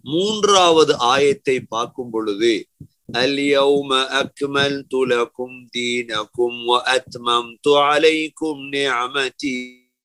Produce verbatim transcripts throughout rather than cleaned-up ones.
மூன்றாவது ஆயத்தை பார்க்கும் பொழுது اليوم أكملت لكم دينكم وأتممت عليكم نعمتي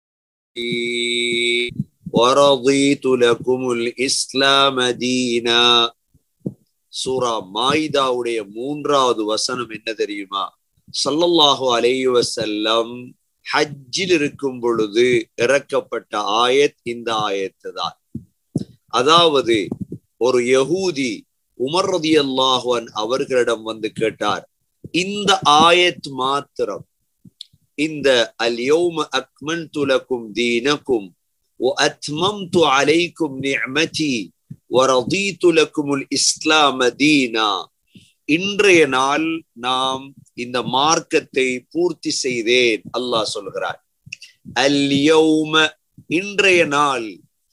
ورضيت لكم الإسلام دينا. சூரா மாயிதாவுடைய மூன்றாவது வசனம் என்ன தெரியுமா? ஸல்லல்லாஹு அலைஹி வஸல்லம் ஹஜ்ஜில் இருக்கும் பொழுது இறக்கப்பட்ட ஆயத் இந்த ஆயத்து தான். அதாவது ஒரு யஹூதி உமர் ரலியல்லாஹு அன்ஹு அவர்களிடம் வந்து கேட்டார், இந்த ஆயத் மாத்திரம், இந்த அல் யௌம அக்மல்து லக்கும் தீனக்கும் வ அத்மம்து அலைக்கும் நிஅமதி வ ரதீது லக்குமுல் இஸ்லாம தீனா, இன்றைய நாள் நாம் இந்த மார்க்கத்தை பூர்த்தி செய்தேன் அல்லாஹ் சொல்கிறார். அல் யௌம இன்றைய நாள்,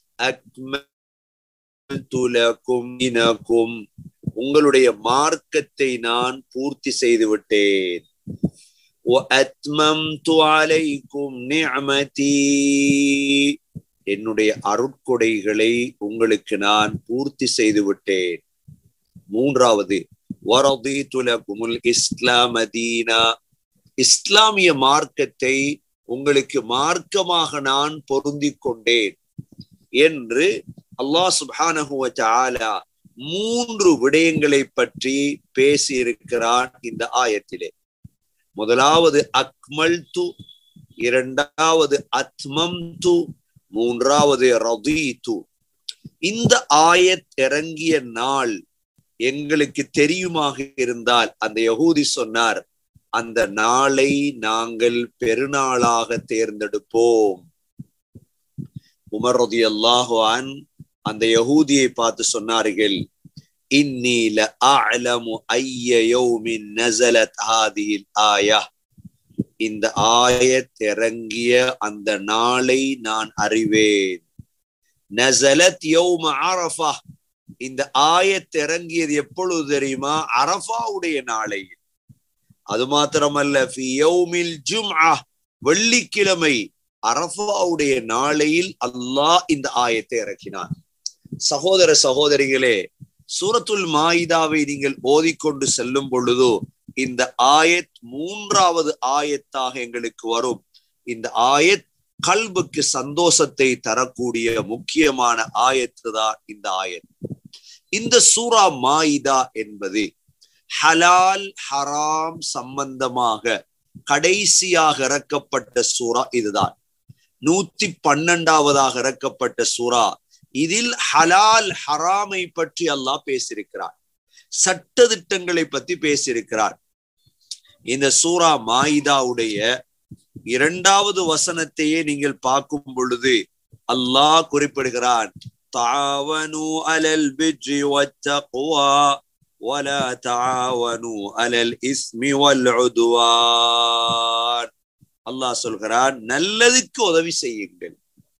அக்மல்து லக்கும் தீனக்கும் உங்களுடைய மார்க்கத்தை நான் பூர்த்தி செய்து விட்டேன். வ அத்மம்து அலைக்கும் நிஅமதி என்னுடைய அருட்கொடைகளை உங்களுக்கு நான் பூர்த்தி செய்து விட்டேன். மூன்றாவது வரதீது லக்குமுல் இஸ்லாம தீனா, இஸ்லாமிய மார்க்கத்தை உங்களுக்கு மார்க்கமாக நான் பொருந்திக் கொண்டேன் என்று அல்லாஹ் சுப்ஹானஹு வ தஆலா மூன்று விடயங்களை பற்றி பேசி இருக்கிறான் இந்த ஆயத்திலே. முதலாவது அக்மல்து, இரண்டாவது அத்மம்து, மூன்றாவது ரதீது. இந்த ஆயத் இறங்கிய நாள் எங்களுக்கு தெரியுமாக இருந்தால், அந்த யஹூதி சொன்னார், அந்த நாளை நாங்கள் பெருநாளாக தேர்ந்தெடுப்போம். உமர் ரலியல்லாஹு அன்ஹு அந்த யஹூதியை பார்த்து சொன்னார்கள், இன்னி லஅலமு ஐய யௌமின் நஸலத் ஹாதிஹில் ஆயா, இந்த ஆயத் இறங்கிய அந்த நாளை நான் அறிவேன். நஸலத் யௌம அரஃபா, இந்த ஆயத் இறங்கியது எப்பொழுது தெரியுமா? அரஃபாவுடைய நாளை. அது மாத்திரமல்ல, ஃபி யௌமில் ஜும்ஆ, வெள்ளிக்கிழமை அரஃபாவுடைய நாளையில் அல்லாஹ் இந்த ஆயத்தை இறக்கினான். சகோதர சகோதரிகளே, சூரத்துல் மாயிதாவை நீங்கள் ஓதிக்கொண்டு செல்லும் பொழுது இந்த ஆயத் மூன்றாவது ஆயத்தாக எங்களுக்கு வரும். இந்த ஆயத் கல்புக்கு சந்தோஷத்தை தரக்கூடிய முக்கியமான ஆயத்து தான் இந்த ஆயத். இந்த சூரா மாயிதா என்பது ஹலால் ஹராம் சம்பந்தமாக கடைசியாக இறக்கப்பட்ட சூரா இதுதான். நூத்தி பன்னெண்டாவதாக இறக்கப்பட்ட சூரா. இதில் ஹலால் ஹராமை பற்றி அல்லாஹ் பேசியிருக்கிறார், சட்ட திட்டங்களை பற்றி பேசியிருக்கிறார். இந்த சூரா மாயிதாவுடைய இரண்டாவது வசனத்தையே நீங்கள் பார்க்கும் பொழுது அல்லாஹ் குறிப்பிடுகிறான், தாவனு அலல் பிர்ரி வத்தக்வா வலா தாவனு அலல் இஸ்மி வல் உத்வான். அல்லாஹ் சொல்கிறான், நல்லதுக்கு உதவி செய்யுங்கள்.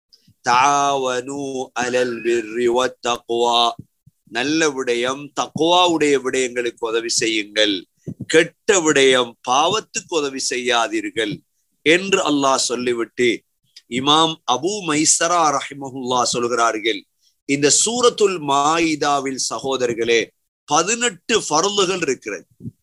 தாவனு அலல் பிர்ரி வத்தக்வா, நல்ல விடயம் தக்வாவுடைய விடயங்களுக்கு உதவி செய்யுங்கள், கெட்ட விடயம் பாவத்துக்கு உதவி செய்யாதீர்கள் என்று அல்லாஹ் சொல்லிவிட்டு இமாம் அபு மைசரா ரஹிமஹுல்லா சொல்கிறார்கள், இந்த சூரத்துல் மாயிதாவில் சகோதரர்களே பதினெட்டு ஃபர்லுகள் இருக்கிறது.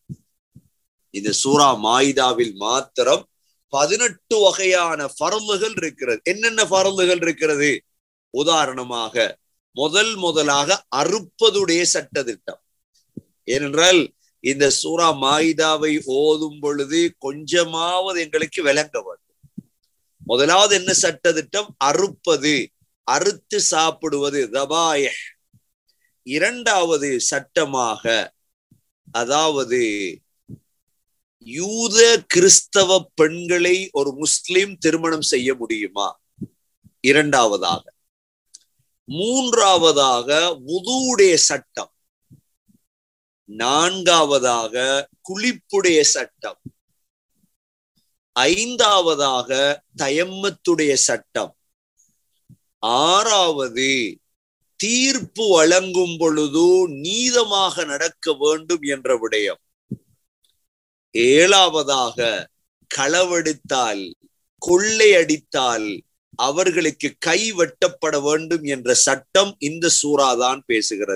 இந்த சூரா மாயிதாவில் மாத்திரம் பதினெட்டு வகையான ஃபர்லுகள் இருக்கிறது. என்னென்ன ஃபர்லுகள் இருக்கிறது? உதாரணமாக முதல் முதலாக அறுப்பதுடைய சட்ட திட்டம். ஏனென்றால் இந்த சூரா மாயிதாவை ஓதும் பொழுது கொஞ்சமாவது எங்களுக்கு விளங்க வேண்டும். முதலாவது என்ன சட்ட திட்டம்? அறுப்பது, அறுத்து சாப்பிடுவது, தபாயஹ். இரண்டாவது சட்டமாக, அதாவது யூத கிறிஸ்தவ பெண்களை ஒரு முஸ்லிம் திருமணம் செய்ய முடியுமா? இரண்டாவதாக. மூன்றாவதாக வுதுவுடைய சட்டம். நான்காவதாக குளிப்புடைய சட்டம். ஐந்தாவதாக தயம்மத்துடைய சட்டம். ஆறாவது தீர்ப்பு வழங்கும் பொழுது நீதமாக நடக்க வேண்டும் என்ற விடயம். ஏழாவதாக களவெடுத்தால், கொள்ளையடித்தால் அவர்களுக்கு கை வெட்டப்பட வேண்டும் என்ற சட்டம் இந்த சூறாதான் பேசுகிறது.